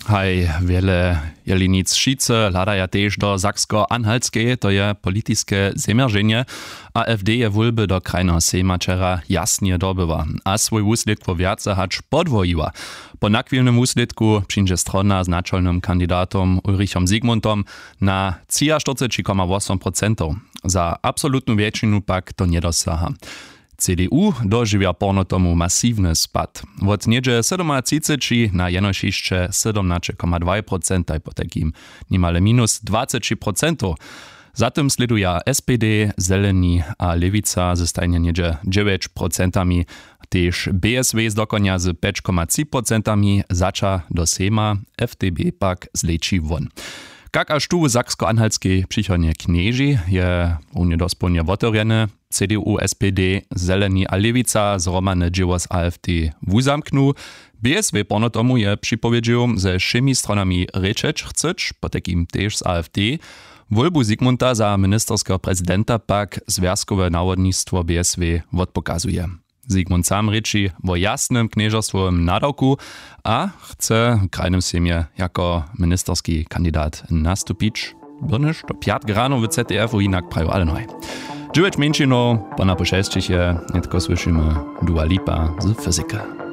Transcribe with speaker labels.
Speaker 1: Haj, wiele jelinic Šice ladaja tež do Saksko-Anhaltskiej, to je politiske zemierzenie. AfD je wólby do krajného sejma čera jasnie dobywa, a swój úsledk vo viace hač podwojiła. Po nakvilnym úsledku przyjdzie strona z naczelnym kandydatom Ulrichom Zygmuntom na 43,8%. Za absolutną większość pak to nie dosaha. CDU dożywia porno tomu masywny spad. Od niedzie 37 na jenoż jeszcze 17,2% i po takim niemale minus 23%. Zatem sleduje SPD, Zeleni a Lewica ze stajnie niedzie 9%, też BSW z dokonia z 5,3%, zača do Sejma, FDP pak zleci won. Jak aż tu w Saksko-Anhaltskiej przychodnie knieży je uniedospołnie wotorene, CDU, SPD, Zeleni a Lewica zromane dzieło z AfD wuzamknu. BSW porno tomu je przypowiedział, ze wszemi stronami rečeć chceć, po takim też z AfD. Wolbu Zygmunta za ministerskiego prezydenta pak związkowe nawodnictwo BSW odpokazuje. Zygmunt sam reči o jasnym knieżostwowym nadawku, a chce w krajnym sejmie jako ministerski kandydat nastupić. Brnysz do 5 rano w ZDF-u inak prajo ale noj. Dżueć męczino, po na poszeszczycie, nie tylko słyszymy Dua Lipa z fizyka.